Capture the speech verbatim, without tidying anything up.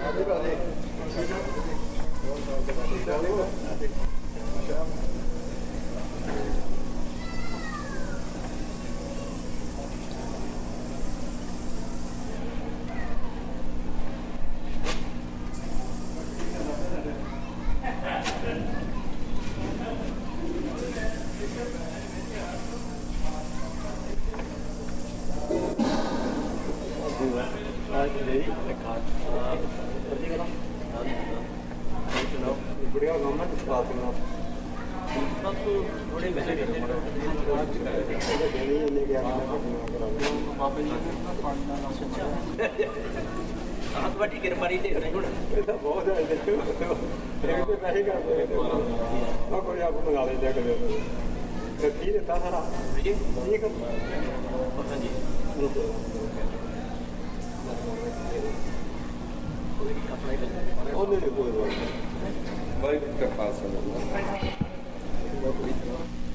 बढ़िया काम है कुछ बात करना बस थोड़े पैसे देने आप बड़ी गिरफ्तारी दे रहे हो बहुत है पैसे कर कोई आप मंगा लेते कभी ठीक देता सारा ठीक हाँ जी ਉਹਨੇ ਦੇ ਕੋਈ ਵਾਹਿਗੁਰੂ ਦਾ ਖਾਲਸਾ